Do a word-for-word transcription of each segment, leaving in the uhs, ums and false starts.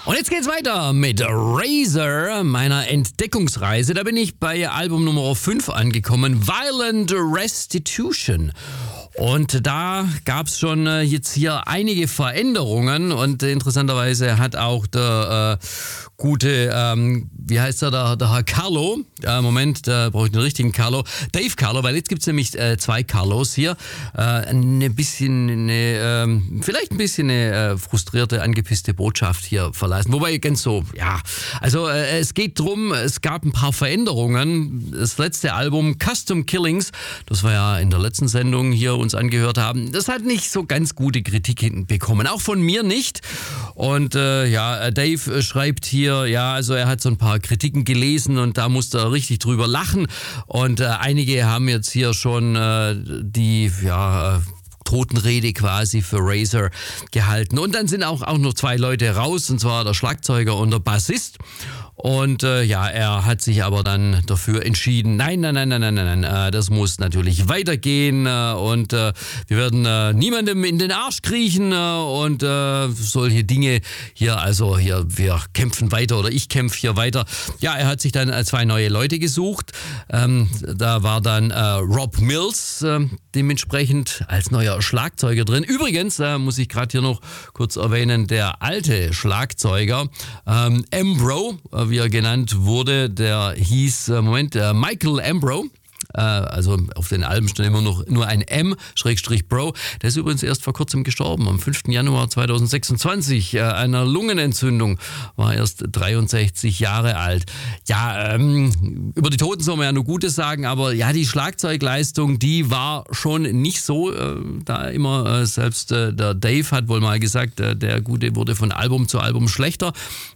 Und jetzt geht's weiter mit Razor, meiner Entdeckungsreise. Da bin ich bei Album Nummer fünf angekommen, Violent Restitution. Und da gab's schon äh, jetzt hier einige Veränderungen und äh, interessanterweise hat auch der äh, gute, ähm, wie heißt er, der, der Herr Carlo, äh, Moment, da brauche ich den richtigen Carlo, Dave Carlo, weil jetzt gibt's nämlich äh, zwei Carlos hier, äh, eine bisschen, eine, ähm, vielleicht ein bisschen eine äh, frustrierte, angepisste Botschaft hier verlassen. Wobei ganz so, ja, also äh, es geht drum, es gab ein paar Veränderungen. Das letzte Album Custom Killings, das wir ja in der letzten Sendung hier uns angehört haben, das hat nicht so ganz gute Kritiken bekommen, auch von mir nicht. Und äh, ja, Dave schreibt hier, ja, also er hat so ein paar Kritiken gelesen und da musste er richtig drüber lachen. Und äh, einige haben jetzt hier schon äh, die, ja, äh, Totenrede quasi für Razor gehalten. Und dann sind auch, auch noch zwei Leute raus, und zwar der Schlagzeuger und der Bassist. Und äh, ja, er hat sich aber dann dafür entschieden, nein, nein, nein, nein, nein, nein, nein, äh, das muss natürlich weitergehen äh, und äh, wir werden äh, niemandem in den Arsch kriechen äh, und äh, solche Dinge hier, also hier, wir kämpfen weiter oder ich kämpfe hier weiter. Ja, er hat sich dann äh, zwei neue Leute gesucht. Ähm, da war dann äh, Rob Mills äh, dementsprechend als neuer Schlagzeuger drin. Übrigens, äh, muss ich gerade hier noch kurz erwähnen, der alte Schlagzeuger ähm, Ambro, äh, wie er genannt wurde, der hieß, äh, Moment, äh, Michael Ambro. Äh, also auf den Alben stand immer noch nur ein M, Schrägstrich Bro. Der ist übrigens erst vor kurzem gestorben, am fünften Januar zweitausendsechsundzwanzig. Äh, einer Lungenentzündung, war erst dreiundsechzig Jahre alt. Ja, ähm, über die Toten soll man ja nur Gutes sagen, aber ja, die Schlagzeugleistung, die war schon nicht so, äh, da immer, äh, selbst äh, der Dave hat wohl mal gesagt, äh, der Gute wurde von Album zu Album schlechter.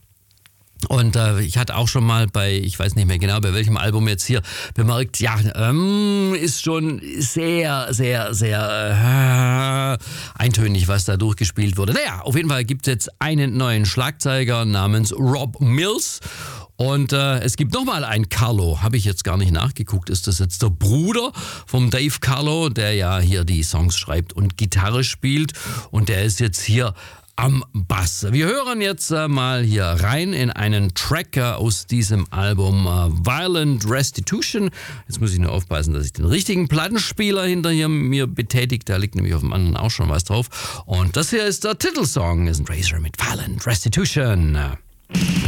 Und äh, ich hatte auch schon mal bei, ich weiß nicht mehr genau, bei welchem Album jetzt hier bemerkt, ja, ähm, ist schon sehr, sehr, sehr äh, eintönig, was da durchgespielt wurde. Naja, auf jeden Fall gibt es jetzt einen neuen Schlagzeuger namens Rob Mills. Und äh, es gibt nochmal einen Carlo, habe ich jetzt gar nicht nachgeguckt, ist das jetzt der Bruder vom Dave Carlo, der ja hier die Songs schreibt und Gitarre spielt. Und der ist jetzt hier am Bass. Wir hören jetzt äh, mal hier rein in einen Track äh, aus diesem Album äh, Violent Restitution. Jetzt muss ich nur aufpassen, dass ich den richtigen Plattenspieler hinter hier mir betätigt. Da liegt nämlich auf dem anderen auch schon was drauf. Und das hier ist der Titelsong. Das ist ein Razor mit Violent Restitution.